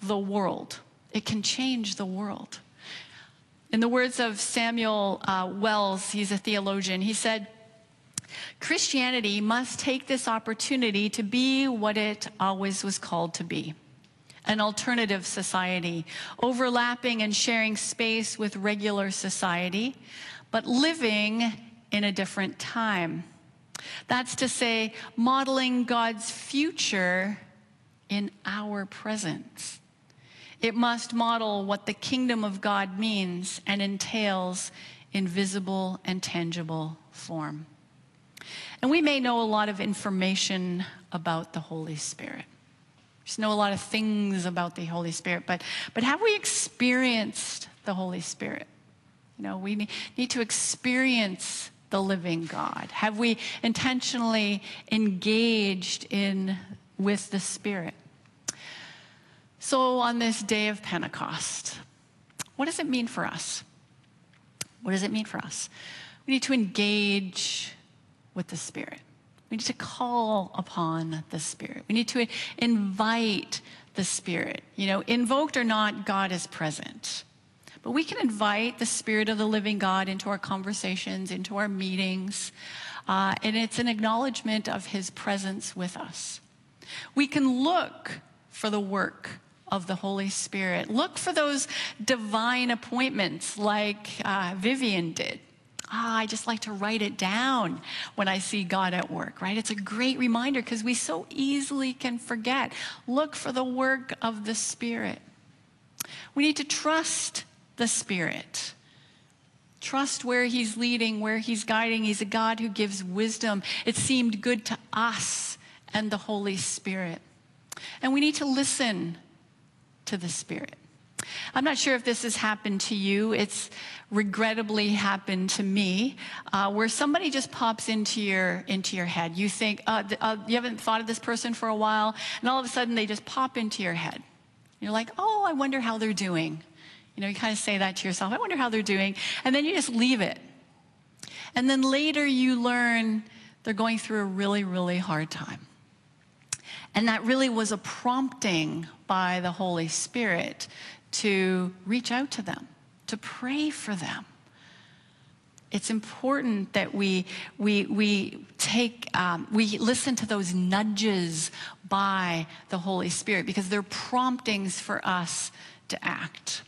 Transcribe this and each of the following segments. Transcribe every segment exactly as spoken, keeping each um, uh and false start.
the world. It can change the world. In the words of Samuel uh, Wells, he's a theologian, he said, Christianity must take this opportunity to be what it always was called to be. An alternative society, overlapping and sharing space with regular society, but living in a different time. That's to say, modeling God's future in our present. It must model what the kingdom of God means and entails in visible and tangible form. And we may know a lot of information about the Holy Spirit. We just know a lot of things about the Holy Spirit, but, but have we experienced the Holy Spirit? You know, we need to experience the living God. Have we intentionally engaged in with the Spirit? So on this day of Pentecost, what does it mean for us? What does it mean for us? We need to engage with the Spirit. We need to call upon the Spirit. We need to invite the Spirit. You know, invoked or not, God is present. But we can invite the Spirit of the living God into our conversations, into our meetings, uh, and it's an acknowledgement of his presence with us. We can look for the work of the Holy Spirit. Look for those divine appointments like uh, Vivian did. Ah, I just like to write it down when I see God at work, right? It's a great reminder because we so easily can forget. Look for the work of the Spirit. We need to trust the Spirit. Trust where he's leading, where he's guiding. He's a God who gives wisdom. It seemed good to us and the Holy Spirit. And we need to listen to the Spirit. I'm not sure if this has happened to you. It's regrettably happened to me, uh, where somebody just pops into your into your head. You think, uh, uh, you haven't thought of this person for a while, and all of a sudden they just pop into your head. You're like, oh, I wonder how they're doing. You know, you kind of say that to yourself, I wonder how they're doing, and then you just leave it. And then later you learn they're going through a really, really hard time. And that really was a prompting by the Holy Spirit to reach out to them, to pray for them. It's important that we we we take um, we listen to those nudges by the Holy Spirit because they're promptings for us to act.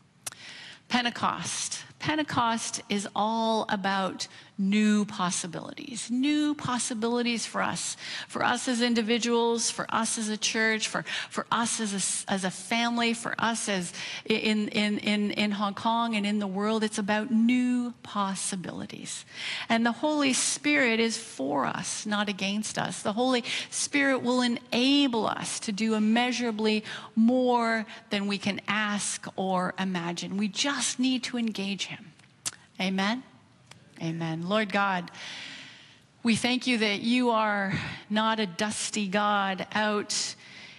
Pentecost. Pentecost is all about new possibilities, new possibilities for us, for us as individuals, for us as a church, for, for us as a, as a family, for us as in, in, in, in Hong Kong and in the world. It's about new possibilities. And the Holy Spirit is for us, not against us. The Holy Spirit will enable us to do immeasurably more than we can ask or imagine. We just need to engage him. Amen? Amen. Lord God, we thank you that you are not a dusty God out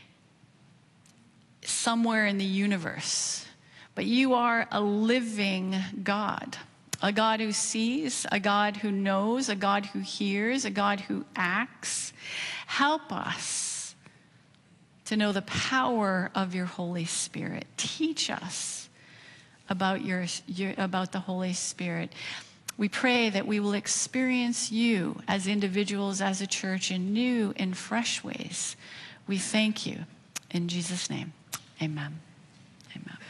somewhere in the universe, but you are a living God, a God who sees, a God who knows, a God who hears, a God who acts. Help us to know the power of your Holy Spirit. Teach us about your, your about the Holy Spirit. We pray that we will experience you as individuals, as a church, in new and fresh ways. We thank you. In Jesus' name, amen. Amen.